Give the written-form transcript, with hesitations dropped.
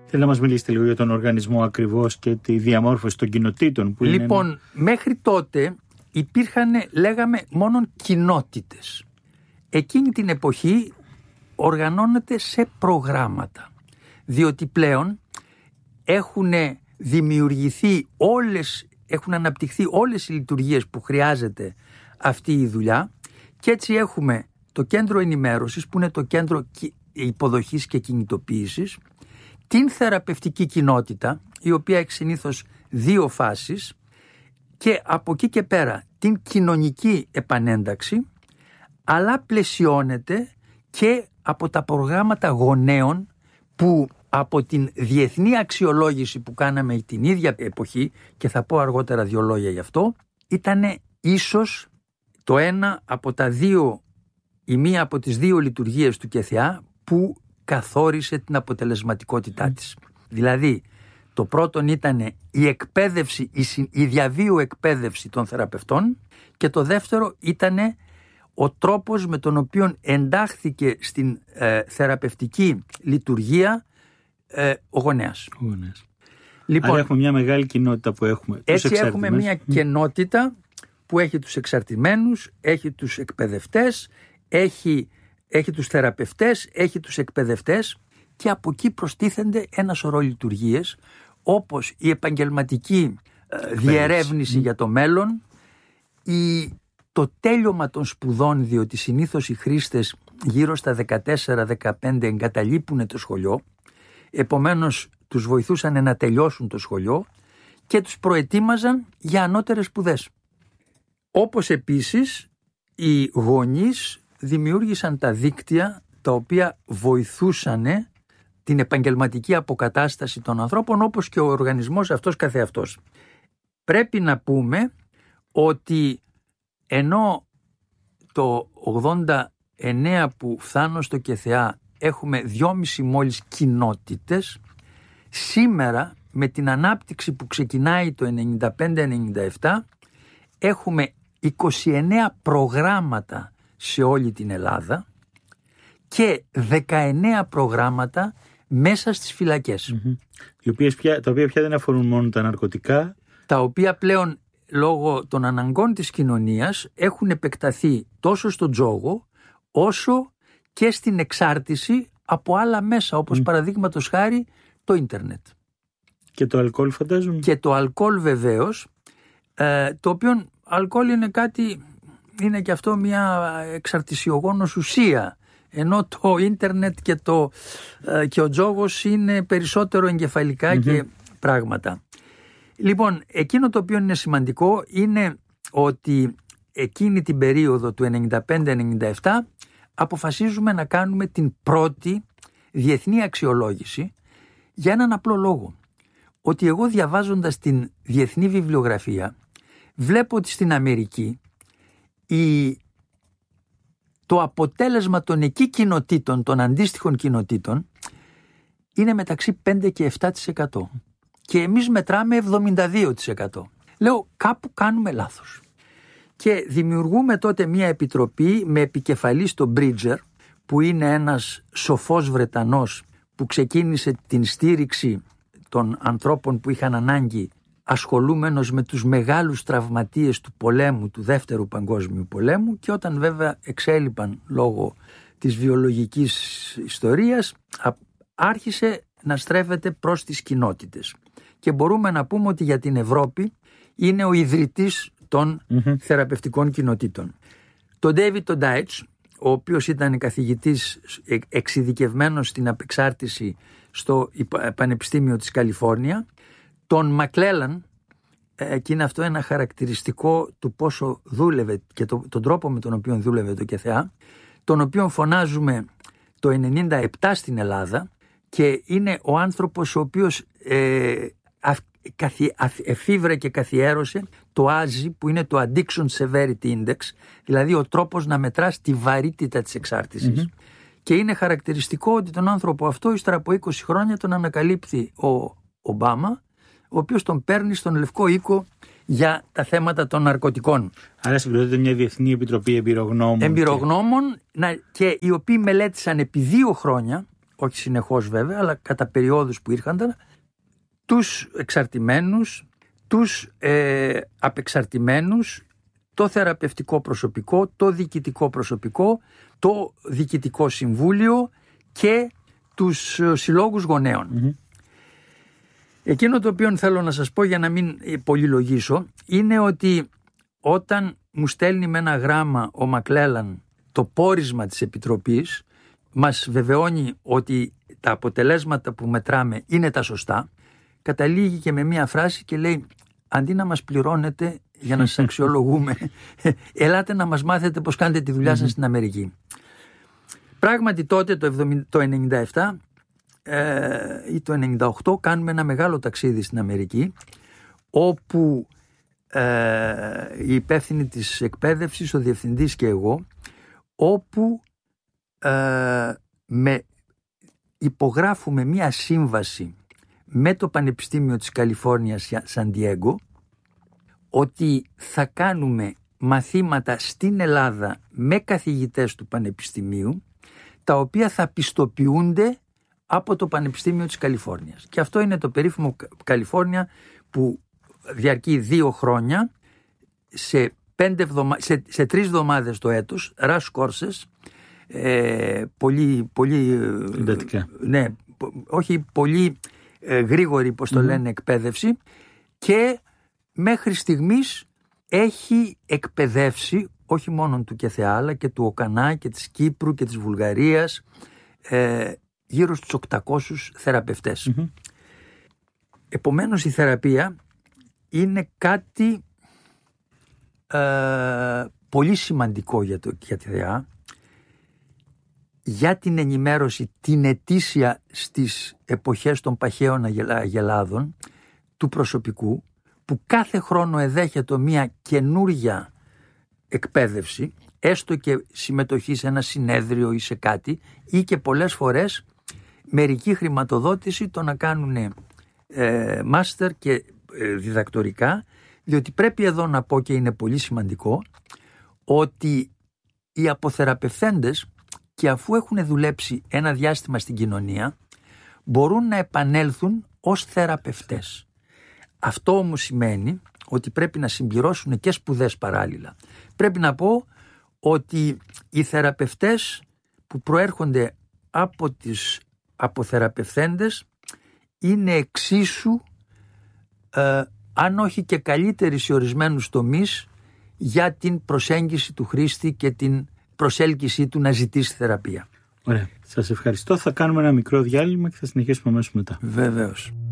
Θέλω να μας μιλήσετε λίγο για τον οργανισμό ακριβώς και τη διαμόρφωση των κοινοτήτων που Λοιπόν, μέχρι τότε υπήρχαν, λέγαμε, μόνον κοινότητες. Εκείνη την εποχή οργανώνεται σε προγράμματα, διότι πλέον έχουν αναπτυχθεί όλες οι λειτουργίες που χρειάζεται αυτή η δουλειά, και έτσι έχουμε το κέντρο ενημέρωσης που είναι το κέντρο υποδοχής και κινητοποίησης, την θεραπευτική κοινότητα η οποία έχει συνήθως 2 φάσεις, και από εκεί και πέρα την κοινωνική επανένταξη, αλλά πλαισιώνεται και από τα προγράμματα γονέων που από την διεθνή αξιολόγηση που κάναμε την ίδια εποχή, και θα πω αργότερα 2 λόγια γι' αυτό, ήταν ίσως το ένα από τα 2, η μία από τις 2 λειτουργίες του ΚΕΘΙΑ που καθόρισε την αποτελεσματικότητά της. Δηλαδή, το πρώτον ήταν η εκπαίδευση, η διαβίου εκπαίδευση των θεραπευτών, και το δεύτερο ήταν ο τρόπος με τον οποίο εντάχθηκε στην θεραπευτική λειτουργία ο γονέας. Λοιπόν, άρα έχουμε μια μεγάλη κοινότητα που έχουμε. Έτσι έχουμε μια κοινότητα που έχει τους εξαρτημένους, έχει τους εκπαιδευτές, έχει τους θεραπευτές, έχει τους εκπαιδευτές, και από εκεί προστίθενται ένα σωρό λειτουργίες, όπως η επαγγελματική διερεύνηση για το μέλλον, το τέλειωμα των σπουδών, διότι συνήθως οι χρήστες γύρω στα 14-15 εγκαταλείπουν το σχολείο, επομένως τους βοηθούσαν να τελειώσουν το σχολείο και τους προετοίμαζαν για ανώτερες σπουδές. Όπως επίσης οι γονείς δημιούργησαν τα δίκτυα τα οποία βοηθούσαν την επαγγελματική αποκατάσταση των ανθρώπων, όπως και ο οργανισμός αυτός καθεαυτός. Πρέπει να πούμε ότι ενώ το 89 που φτάνω στο ΚΕΘΕΑ έχουμε 2,5 μόλις κοινότητες, σήμερα με την ανάπτυξη που ξεκινάει το 95-97 έχουμε 29 προγράμματα σε όλη την Ελλάδα και 19 προγράμματα μέσα στις φυλακές. Τα οποία πια δεν αφορούν μόνο τα ναρκωτικά. Τα οποία πλέον λόγω των αναγκών της κοινωνίας έχουν επεκταθεί τόσο στον τζόγο όσο και στην εξάρτηση από άλλα μέσα, όπως παραδείγματος χάρη το ίντερνετ. Και το αλκοόλ φαντάζομαι. Και το αλκοόλ βεβαίως, το οποίο αλκοόλ είναι και αυτό μια εξαρτησιογόνος ουσία, ενώ το ίντερνετ και ο τζόγος είναι περισσότερο εγκεφαλικά και πράγματα. Λοιπόν, εκείνο το οποίο είναι σημαντικό είναι ότι εκείνη την περίοδο του 95-97 αποφασίζουμε να κάνουμε την πρώτη διεθνή αξιολόγηση για έναν απλό λόγο. Ότι εγώ διαβάζοντας την διεθνή βιβλιογραφία βλέπω ότι στην Αμερική το αποτέλεσμα των εκεί κοινοτήτων, των αντίστοιχων κοινοτήτων, είναι μεταξύ 5 και 7%. Και εμείς μετράμε 72%. Λέω, κάπου κάνουμε λάθος. Και δημιουργούμε τότε μια επιτροπή με επικεφαλής τον Μπρίτζερ, που είναι ένας σοφός Βρετανός που ξεκίνησε την στήριξη των ανθρώπων που είχαν ανάγκη, ασχολούμενος με τους μεγάλους τραυματίες του πολέμου, του Δεύτερου Παγκόσμιου Πολέμου, και όταν βέβαια εξέλιπαν λόγω της βιολογικής ιστορίας, άρχισε να στρέφεται προς τις κοινότητες. Και μπορούμε να πούμε ότι για την Ευρώπη είναι ο ιδρυτής των θεραπευτικών κοινοτήτων. Τον David Deitch, ο οποίος ήταν καθηγητής εξειδικευμένος στην απεξάρτηση στο Πανεπιστήμιο της Καλιφόρνια, τον Μακλέλαν, και είναι αυτό ένα χαρακτηριστικό του πόσο δούλευε και τον τρόπο με τον οποίο δούλευε το ΚΕΘΕΑ, τον οποίο φωνάζουμε το 97 στην Ελλάδα, και είναι ο άνθρωπος ο οποίος εφήβρε και καθιέρωσε το ASI, που είναι το Addiction Severity Index, δηλαδή ο τρόπος να μετράς τη βαρύτητα της εξάρτησης. Και είναι χαρακτηριστικό ότι τον άνθρωπο αυτό ύστερα από 20 χρόνια τον ανακαλύπτει ο Ομπάμα, ο οποίος τον παίρνει στον Λευκό Οίκο για τα θέματα των ναρκωτικών. Άρα συγκροτείται μια διεθνή επιτροπή εμπειρογνώμων. Και οι οποίοι μελέτησαν επί 2 χρόνια όχι συνεχώς βέβαια, αλλά κατά περιόδους που ήρχαν, τους εξαρτημένους, τους απεξαρτημένους, το θεραπευτικό προσωπικό, το διοικητικό προσωπικό, το διοικητικό συμβούλιο και τους συλλόγους γονέων. Εκείνο το οποίο θέλω να σας πω, για να μην πολυλογήσω, είναι ότι όταν μου στέλνει με ένα γράμμα ο Μακλέλαν το πόρισμα της Επιτροπής, μας βεβαιώνει ότι τα αποτελέσματα που μετράμε είναι τα σωστά, καταλήγει και με μία φράση και λέει: αντί να μας πληρώνετε για να σας αξιολογούμε, ελάτε να μας μάθετε πώς κάνετε τη δουλειά σας στην Αμερική. Πράγματι τότε το 97 ή το 98 κάνουμε ένα μεγάλο ταξίδι στην Αμερική, όπου η υπεύθυνη της εκπαίδευσης, ο διευθυντής και εγώ, όπου υπογράφουμε μία σύμβαση με το Πανεπιστήμιο της Καλιφόρνιας Σαν Διέγκο, ότι θα κάνουμε μαθήματα στην Ελλάδα με καθηγητές του Πανεπιστημίου, τα οποία θα πιστοποιούνται από το Πανεπιστήμιο της Καλιφόρνιας. Και αυτό είναι το περίφημο Καλιφόρνια, που διαρκεί 2 χρόνια, σε 3 εβδομάδες το έτος, rush courses, πολύ εντατικά. Ναι, όχι πολύ γρήγορη, πώς το λένε, εκπαίδευση, και μέχρι στιγμής έχει εκπαιδεύσει όχι μόνο του ΚΕΘΕΑ, αλλά και του ΟΚΑΝΑ και της Κύπρου και της Βουλγαρίας γύρω στους 800 θεραπευτές. Επομένως η θεραπεία είναι κάτι πολύ σημαντικό για τη ΔΕΑ, για την ενημέρωση την ετήσια στις εποχές των παχαίων αγελάδων του προσωπικού, που κάθε χρόνο εδέχεται μια καινούρια εκπαίδευση, έστω και συμμετοχή σε ένα συνέδριο ή σε κάτι, ή και πολλές φορές μερική χρηματοδότηση το να κάνουν μάστερ και διδακτορικά, διότι πρέπει εδώ να πω, και είναι πολύ σημαντικό, ότι οι αποθεραπευθέντες, και αφού έχουν δουλέψει ένα διάστημα στην κοινωνία, μπορούν να επανέλθουν ως θεραπευτές. Αυτό όμως σημαίνει ότι πρέπει να συμπληρώσουν και σπουδές παράλληλα. Πρέπει να πω ότι οι θεραπευτές που προέρχονται από τις αποθεραπευθέντες είναι εξίσου, αν όχι και καλύτεροι σε ορισμένους τομείς, για την προσέγγιση του χρήστη και την προσέλκυσή του να ζητήσει θεραπεία. Ωραία. Σας ευχαριστώ. Θα κάνουμε ένα μικρό διάλειμμα και θα συνεχίσουμε αμέσως μετά. Βεβαίως.